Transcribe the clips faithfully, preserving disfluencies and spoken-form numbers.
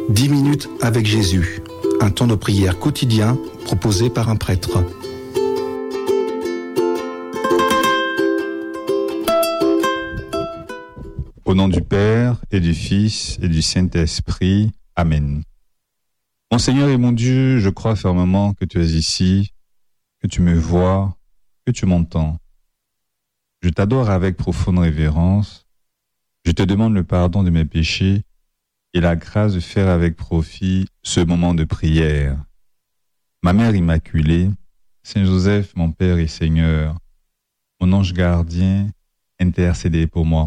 dix minutes avec Jésus, un temps de prière quotidien proposé par un prêtre. Au nom du Père et du Fils et du Saint-Esprit. Amen. Mon Seigneur et mon Dieu, je crois fermement que tu es ici, que tu me vois, que tu m'entends. Je t'adore avec profonde révérence. Je te demande le pardon de mes péchés et la grâce de faire avec profit ce moment de prière. Ma Mère Immaculée, Saint Joseph, mon Père et Seigneur, mon ange gardien, intercédez pour moi.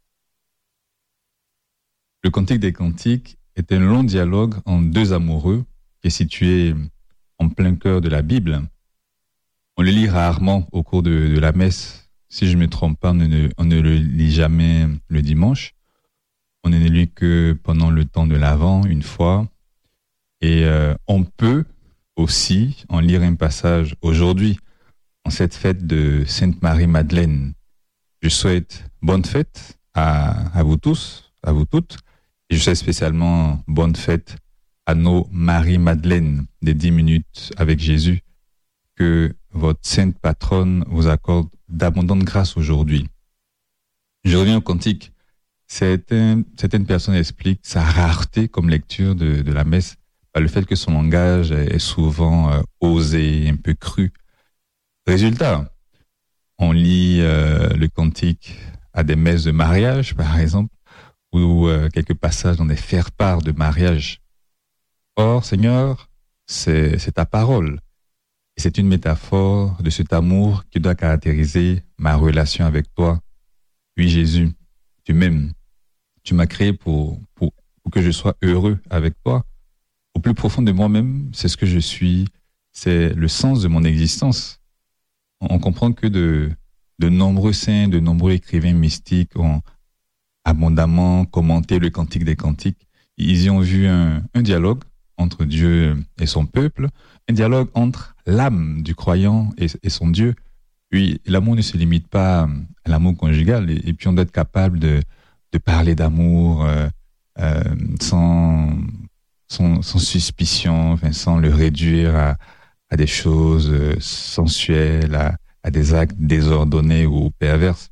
Le Cantique des Cantiques est un long dialogue entre deux amoureux qui est situé en plein cœur de la Bible. On le lit rarement au cours de, de la messe. Si je ne me trompe pas, on ne, on ne le lit jamais le dimanche. On ne le lit que pendant le temps de l'Avent, une fois. Et euh, on peut aussi en lire un passage aujourd'hui, en cette fête de Sainte Marie-Madeleine. Je souhaite bonne fête à, à vous tous, à vous toutes. Et je souhaite spécialement bonne fête à nos Marie-Madeleine des dix minutes avec Jésus. Que votre sainte patronne vous accorde d'abondantes grâces aujourd'hui. Je reviens au cantique. Certaines, certaines personnes expliquent sa rareté comme lecture de, de la messe par le fait que son langage est souvent euh, osé, un peu cru. Résultat, on lit euh, le cantique à des messes de mariage, par exemple, ou euh, quelques passages dans des faire-part de mariage. Or, Seigneur, c'est, c'est ta parole. Et c'est une métaphore de cet amour qui doit caractériser ma relation avec toi. Oui, Jésus, tu m'aimes. Tu m'as créé pour, pour, pour que je sois heureux avec toi. Au plus profond de moi-même, c'est ce que je suis. C'est le sens de mon existence. On comprend que de, de nombreux saints, de nombreux écrivains mystiques ont abondamment commenté le Cantique des Cantiques. Ils y ont vu un, un dialogue entre Dieu et son peuple, un dialogue entre l'âme du croyant et, et son Dieu. Oui, l'amour ne se limite pas à l'amour conjugal, et, et puis on doit être capable de, de parler d'amour euh, euh, sans, sans, sans suspicion, enfin, sans le réduire à, à des choses euh, sensuelles, à, à des actes désordonnés ou perverses.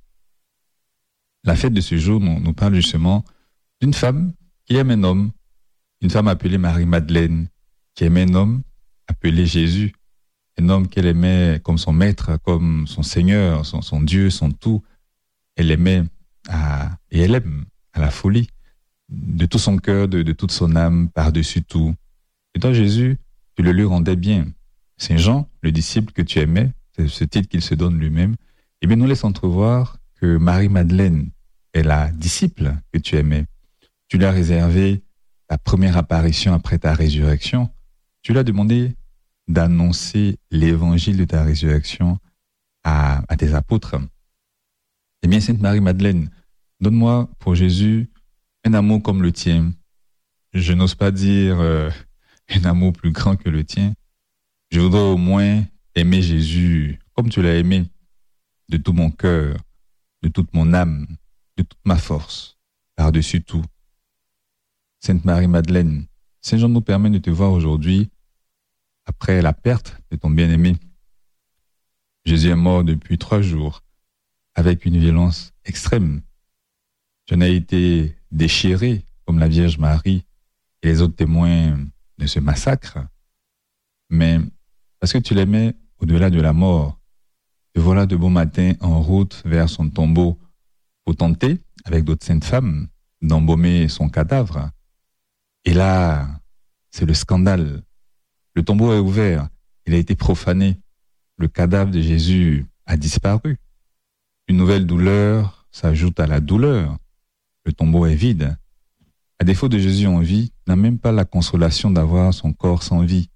La fête de ce jour nous, nous parle justement d'une femme qui aime un homme, une femme appelée Marie-Madeleine, qui aimait un homme appelé Jésus, un homme qu'elle aimait comme son maître, comme son Seigneur, son, son Dieu, son tout. Elle aimait à, et elle aime à la folie, de tout son cœur, de, de toute son âme, par-dessus tout. Et toi, Jésus, tu le lui rendais bien. Saint Jean, le disciple que tu aimais, c'est ce titre qu'il se donne lui-même, eh bien, nous laisse entrevoir que Marie-Madeleine est la disciple que tu aimais. Tu lui as réservé la première apparition après ta résurrection. Tu lui as demandé d'annoncer l'évangile de ta résurrection à, à tes apôtres. Eh bien, Sainte Marie-Madeleine, donne-moi pour Jésus un amour comme le tien. Je n'ose pas dire euh, un amour plus grand que le tien. Je voudrais au moins aimer Jésus comme tu l'as aimé, de tout mon cœur, de toute mon âme, de toute ma force, par-dessus tout. Sainte Marie-Madeleine, Saint Jean nous permet de te voir aujourd'hui après la perte de ton bien-aimé. Jésus est mort depuis trois jours avec une violence extrême. Tu en as été déchiré comme la Vierge Marie et les autres témoins de ce massacre. Mais parce que tu l'aimais au-delà de la mort, te voilà de bon matin en route vers son tombeau pour tenter, avec d'autres saintes femmes, d'embaumer son cadavre. Et là, c'est le scandale. Le tombeau est ouvert, il a été profané. Le cadavre de Jésus a disparu. Une nouvelle douleur s'ajoute à la douleur. Le tombeau est vide. À défaut de Jésus en vie, n'a même pas la consolation d'avoir son corps sans vie.